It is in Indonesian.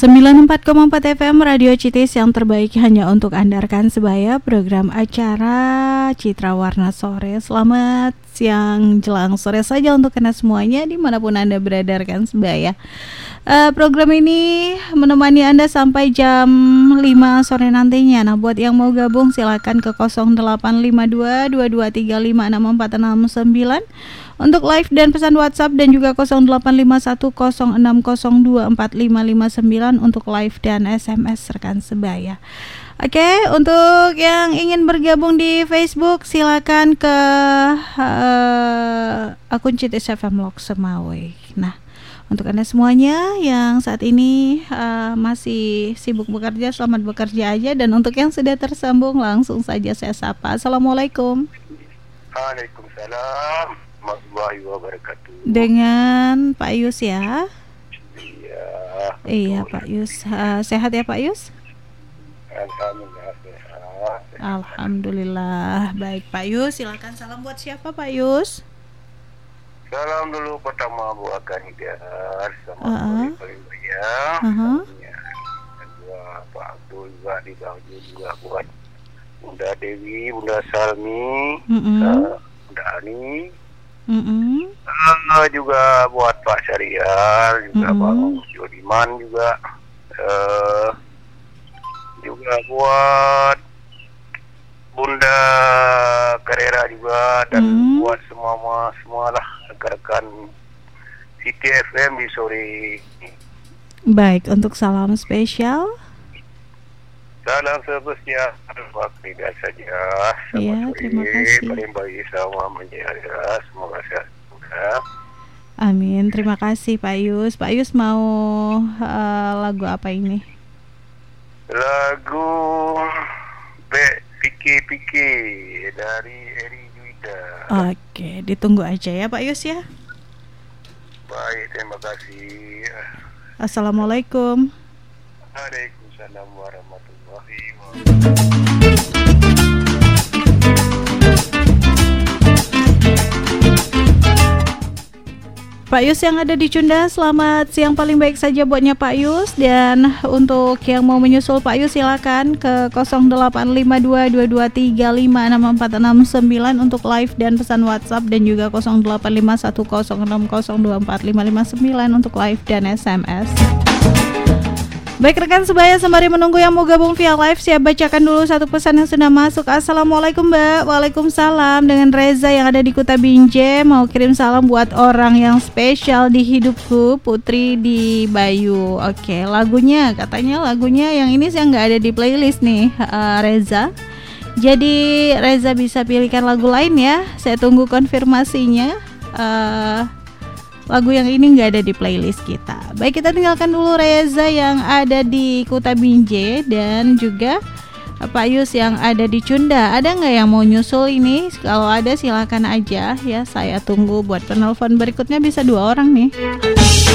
94,4 FM Radio Citis yang terbaik hanya untuk Anda rekan sebaya. Program acara Citra Warna Sore. Selamat siang jelang sore saja untuk Anda semuanya dimanapun Anda berada rekan sebaya. Program ini menemani Anda sampai jam 5 sore nantinya. Nah, buat yang mau gabung silakan ke 0852 22356469 untuk live dan pesan WhatsApp, dan juga 085106024559 untuk live dan SMS rekan sebaya. Oke, untuk yang ingin bergabung di Facebook silakan ke akun Citis FM Lok Semawe. Nah, untuk Anda semuanya yang saat ini masih sibuk bekerja, selamat bekerja aja. Dan untuk yang sudah tersambung, langsung saja saya sapa. Assalamualaikum. Waalaikumsalam warahmatullahi wabarakatuh. Dengan Pak Yus ya? Iya betul. Pak Yus. Sehat ya Pak Yus? Alhamdulillah sehat. Alhamdulillah. Baik Pak Yus, silakan salam buat siapa Pak Yus? Salam dulu pertama buat Kanidar sama paling banyak. Kedua Pak Abdul juga dibagi juga buat Bunda Dewi, Bunda Salmi, Bunda Ani. Juga buat Pak Syariah, juga Pak Jodiman juga, juga buat Bunda Karera juga, dan buat semua lah rekan-rekan City FM di sore ini. Baik, untuk salam spesial. Salam spesial buat Frida saja. Iya, terima kasih. Paling baik sama menjaga, semoga sehat. Amin, terima kasih Pak Yus. Pak Yus mau lagu apa ini? Lagu Piki dari Eri Juwita. Oke, ditunggu aja ya Pak Yus ya. Baik, terima kasih. Assalamualaikum. Waalaikumsalam warahmatullahi wabarakatuh. Pak Yus yang ada di Cunda, selamat siang paling baik saja buatnya Pak Yus. Dan untuk yang mau menyusul Pak Yus silakan ke 085222356469 untuk live dan pesan WhatsApp, dan juga 085106024559 untuk live dan SMS. Baik rekan sebaya, sembari menunggu yang mau gabung via live, saya bacakan dulu satu pesan yang sudah masuk. Assalamualaikum Mbak. Waalaikumsalam. Dengan Reza yang ada di Kuta Binjai, mau kirim salam buat orang yang spesial di hidupku, Putri di Bayu. Oke, katanya lagunya yang ini sih nggak ada di playlist nih, Reza. Jadi Reza bisa pilihkan lagu lain ya. Saya tunggu konfirmasinya. Lagu yang ini nggak ada di playlist kita. Baik, kita tinggalkan dulu Reza yang ada di Kuta Binjai dan juga Pak Yus yang ada di Cunda. Ada nggak yang mau nyusul ini? Kalau ada silakan aja ya. Saya tunggu buat penelpon berikutnya, bisa 2 orang nih.